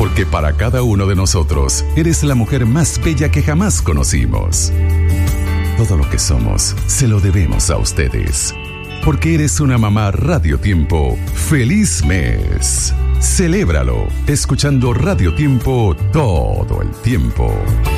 porque para cada uno de nosotros eres la mujer más bella que jamás conocimos. Todo lo que somos se lo debemos a ustedes, porque eres una mamá Radio Tiempo. ¡Feliz mes! Celébralo escuchando Radio Tiempo todo el tiempo.